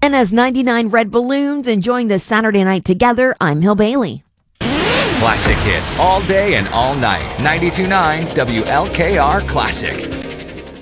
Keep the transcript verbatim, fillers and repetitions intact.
And as ninety-nine red balloons enjoying this Saturday night together, I'm Hill Bailey. Classic hits all day and all night. ninety-two point nine W L K R Classic.